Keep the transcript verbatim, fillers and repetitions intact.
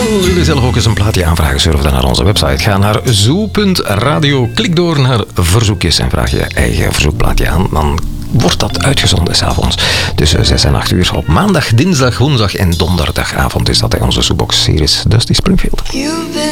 Wil jullie zelf ook eens een plaatje aanvragen? Surf dan naar onze website. Ga naar zoo punt radio. Klik door naar verzoekjes en vraag je eigen verzoekplaatje aan. Dan wordt dat uitgezonden s'avonds. Tussen zes en acht uur op maandag, dinsdag, woensdag en donderdagavond is dat in onze Zoebox-series Dusty Springfield.